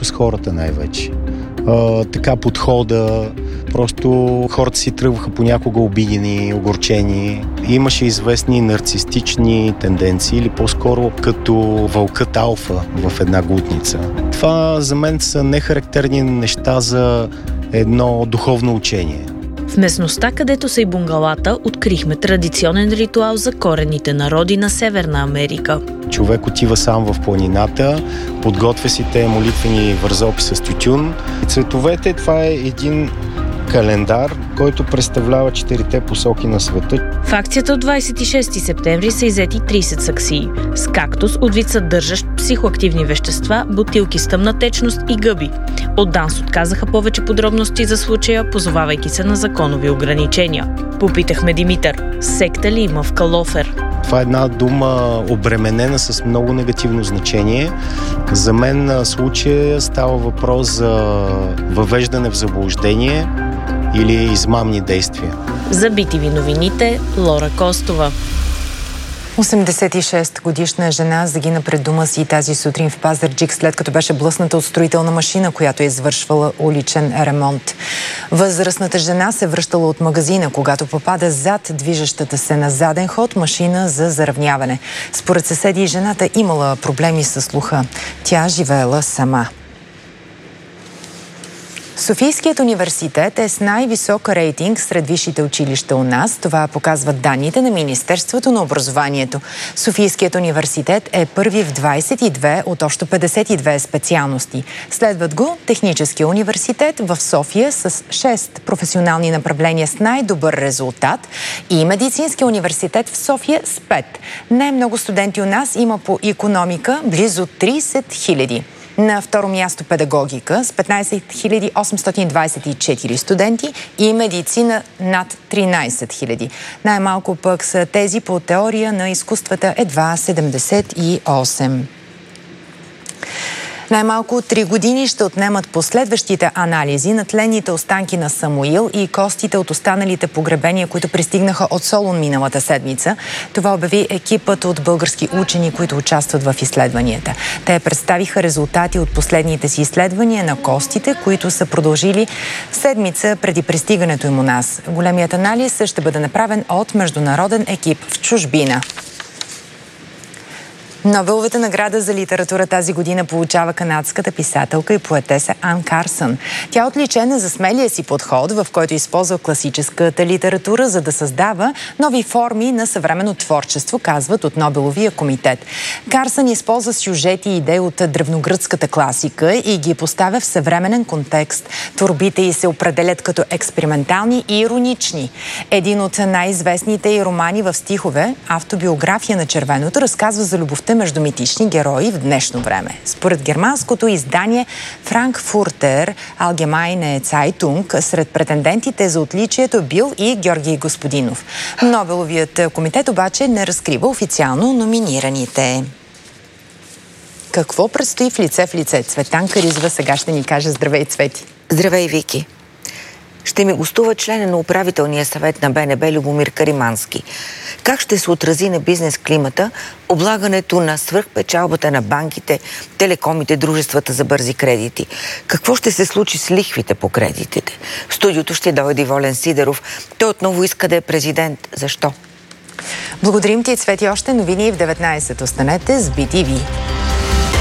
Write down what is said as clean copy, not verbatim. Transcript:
с хората най-вече. Така подхода, просто хората си тръгваха понякога обидени, огорчени. Имаше известни нарцистични тенденции или по-скоро като вълкът алфа в една глутница. Това за мен са нехарактерни неща за едно духовно учение. В местността, където са и бунгалата, открихме традиционен ритуал за коренните народи на Северна Америка. Човек отива сам в планината, подготвя си те молитвени вързопи с тютюн. Цветовете, това е един календар, който представлява 4-те посоки на света. В акцията от 26 септември са иззети 30 саксии с кактус от вид съдържащ психоактивни вещества, бутилки с тъмна течност и гъби. От ДАНС отказаха повече подробности за случая, позовавайки се на законови ограничения. Попитахме Димитър, секта ли има в Калофер? Това е една дума обременена с много негативно значение. За мен случая става въпрос за въвеждане в заблуждение или измамни действия. За BTV новините, Лора Костова. 86-годишна жена загина пред дома си тази сутрин в Пазарджик, след като беше блъсната от строителна машина, която е извършвала уличен ремонт. Възрастната жена се връщала от магазина, когато попада зад движещата се на заден ход машина за заравняване. Според съседи, жената имала проблеми със слуха. Тя живеела сама. Софийският университет е с най-висок рейтинг сред висшите училища у нас. Това показват данните на Министерството на образованието. Софийският университет е първи в 22 от общо 52 специалности. Следват го Техническия университет в София с 6 професионални направления с най-добър резултат и Медицинския университет в София с 5. Най-много студенти у нас има по икономика близо 30 000. На второ място педагогика с 15 824 студенти и медицина над 13 000. Най-малко пък са тези по теория на изкуствата, едва 78. Най-малко 3 години ще отнемат последващите анализи на тленните останки на Самуил и костите от останалите погребения, които пристигнаха от Солун миналата седмица. Това обяви екипът от български учени, които участват в изследванията. Те представиха резултати от последните си изследвания на костите, които са продължили седмица преди пристигането им у нас. Големият анализ ще бъде направен от международен екип в чужбина. Нобеловата награда за литература тази година получава канадската писателка и поетеса Ан Карсън. Тя е отличена за смелия си подход, в който използва класическата литература, за да създава нови форми на съвременно творчество, казват от Нобеловия комитет. Карсън използва сюжети и идеи от древногръцката класика и ги поставя в съвременен контекст. Творбите й се определят като експериментални и иронични. Един от най-известните й романи в стихове, автобиография на червеното, разказва за любовта между митични герои в днешно време. Според германското издание Frankfurter Allgemeine Zeitung, сред претендентите за отличието бил и Георги Господинов. Нобеловият комитет обаче не разкрива официално номинираните. Какво предстои в лице? Цветанка Ризова сега ще ни каже. Здравей, Цвети! Здравей, Вики! Ще ми гостува член на управителния съвет на БНБ Любомир Каримански. Как ще се отрази на бизнес климата облагането на свръхпечалбата на банките, телекомите, дружествата за бързи кредити? Какво ще се случи с лихвите по кредитите? В студиото ще дойде Волен Сидеров. Той отново иска да е президент. Защо? Благодарим ти, Цвети. Още новини в 19. Останете с BTV.